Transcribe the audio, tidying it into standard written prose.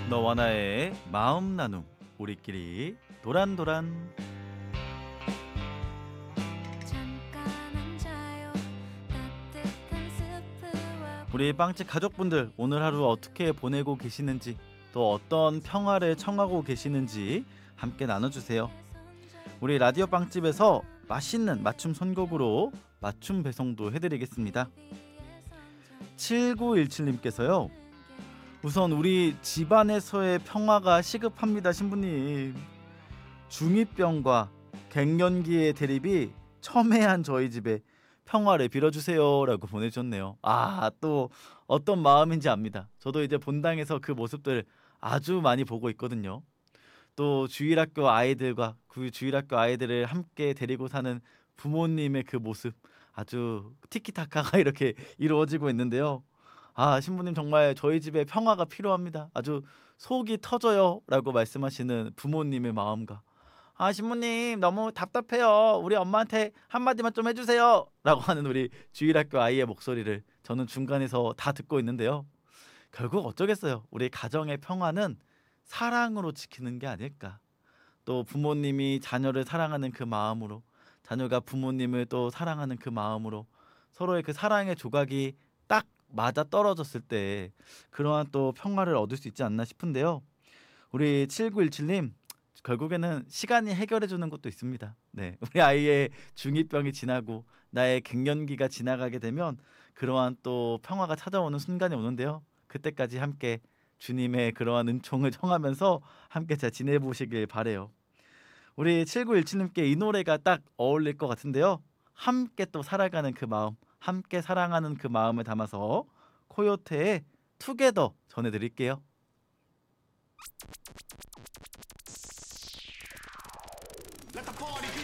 너와 나의 마음 나눔 우리끼리 도란도란. 우리 빵집 가족분들 오늘 하루 어떻게 보내고 계시는지 또 어떤 평화를 청하고 계시는지 함께 나눠주세요. 우리 라디오 빵집에서 맛있는 맞춤 선곡으로 맞춤 배송도 해드리겠습니다. 7917님께서요. 우선 우리 집안에서의 평화가 시급합니다 신부님. 중이병과 갱년기의 대립이 첨예한 저희 집에 평화를 빌어주세요 라고 보내주셨네요. 또 어떤 마음인지 압니다. 저도 이제 본당에서 그 모습들 아주 많이 보고 있거든요. 또 주일학교 아이들과 그 주일학교 아이들을 함께 데리고 사는 부모님의 그 모습 아주 티키타카가 이렇게 이루어지고 있는데요. 신부님 정말 저희 집에 평화가 필요합니다. 아주 속이 터져요 라고 말씀하시는 부모님의 마음과 신부님 너무 답답해요. 우리 엄마한테 한마디만 좀 해주세요 라고 하는 우리 주일학교 아이의 목소리를 저는 중간에서 다 듣고 있는데요. 결국 어쩌겠어요. 우리 가정의 평화는 사랑으로 지키는 게 아닐까. 또 부모님이 자녀를 사랑하는 그 마음으로, 자녀가 부모님을 또 사랑하는 그 마음으로 서로의 그 사랑의 조각이 딱 맞아 떨어졌을 때 그러한 또 평화를 얻을 수 있지 않나 싶은데요. 우리 7917님 결국에는 시간이 해결해 주는 것도 있습니다. 네, 우리 아이의 중이병이 지나고 나의 갱년기가 지나가게 되면 그러한 또 평화가 찾아오는 순간이 오는데요. 그때까지 함께 주님의 그러한 은총을 청하면서 함께 잘 지내보시길 바래요. 우리 7917님께 이 노래가 딱 어울릴 것 같은데요. 함께 또 살아가는 그 마음, 함께 사랑하는 그 마음을 담아서 코요태의 투게더 전해드릴게요. Let the party